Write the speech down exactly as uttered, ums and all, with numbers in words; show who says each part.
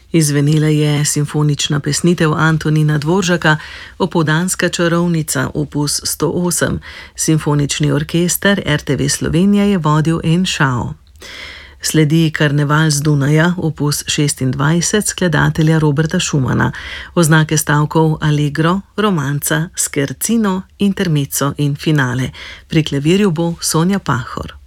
Speaker 1: Izvenela je simfonična pesnitev Antonina Dvoržaka Opoldanska čarovnica opus sto osem. Simfonični orkester R T V Slovenija je vodil En Shao. Sledi Karneval z Dunaja opus šestindvajset skladatelja Roberta Schumana. Oznake stavkov allegro, romanca, scherzino, intermezzo in finale. Pri klavirju bo Sonja Pahor.